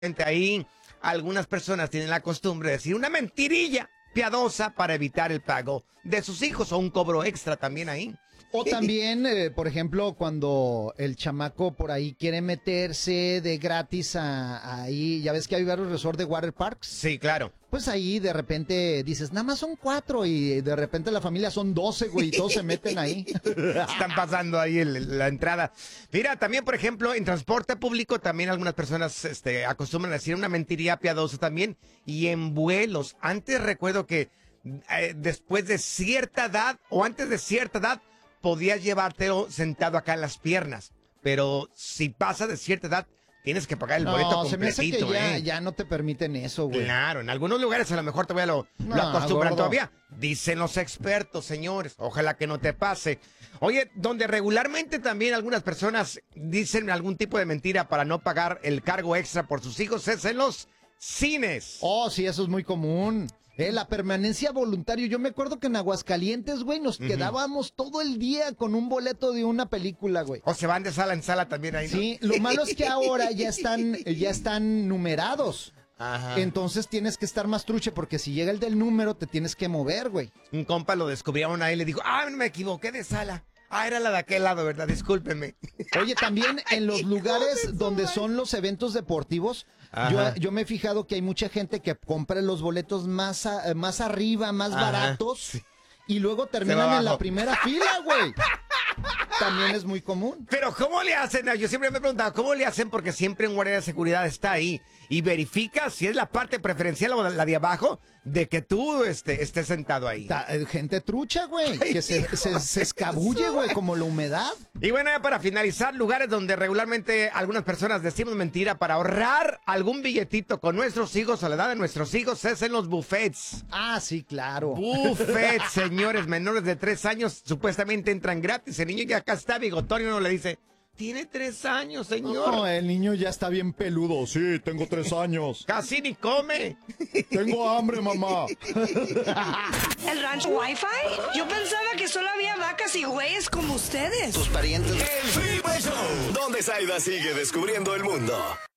Ahí algunas personas tienen la costumbre de decir una mentirilla piadosa para evitar el pago de sus hijos o un cobro extra también ahí. O también, por ejemplo, cuando el chamaco por ahí quiere meterse de gratis ahí, ya ves que hay varios resorts de water parks. Sí, claro. Pues ahí de repente dices, nada más son 4 y de repente la familia son 12, güey, y todos se meten ahí. Están pasando ahí la entrada. Mira, también, por ejemplo, en transporte público también algunas personas acostumbran a decir una mentirilla piadosa también. Y en vuelos, antes recuerdo que después de cierta edad o antes de cierta edad podías llevártelo sentado acá en las piernas. Pero si pasa de cierta edad, tienes que pagar el boleto completito. Se me hace que ya no te permiten eso, güey. Claro, en algunos lugares a lo mejor todavía lo acostumbran todavía. Dicen los expertos, señores. Ojalá que no te pase. Oye, donde regularmente también algunas personas dicen algún tipo de mentira para no pagar el cargo extra por sus hijos es en los cines. Oh, sí, eso es muy común. La permanencia voluntaria. Yo me acuerdo que en Aguascalientes, güey, nos quedábamos todo el día con un boleto de una película, güey. O se van de sala en sala también ahí, ¿no? Sí, lo malo es que ahora ya están numerados. Ajá. Entonces tienes que estar más truche porque si llega el del número te tienes que mover, güey. Un compa lo descubrieron ahí y le dijo, me equivoqué de sala. Era la de aquel lado, ¿verdad? Discúlpeme. Oye, también en los lugares donde son los eventos deportivos, yo me he fijado que hay mucha gente que compra los boletos más arriba, más baratos, sí, y luego terminan en la primera fila, güey. También es muy común. Pero ¿cómo le hacen? Yo siempre me he preguntado, ¿cómo le hacen? Porque siempre un guardia de seguridad está ahí y verifica si es la parte preferencial o la de abajo de que tú estés sentado ahí. Gente trucha, güey, que se escabulle, güey, como la humedad. Y bueno, ya para finalizar, lugares donde regularmente algunas personas decimos mentira para ahorrar algún billetito con nuestros hijos o la edad de nuestros hijos es en los buffets. Ah, sí, claro. Buffets, señores, menores de 3 años supuestamente entran gratis. El niño ya acá está bigotón y uno le dice, tiene 3 años, señor. No, el niño ya está bien peludo. Sí, tengo 3 años. Casi ni come. Tengo hambre, mamá. ¿El rancho Wi-Fi? Yo pensaba que solo había vacas y güeyes como ustedes. Tus parientes. El Freeway Show, donde Saida sigue descubriendo el mundo.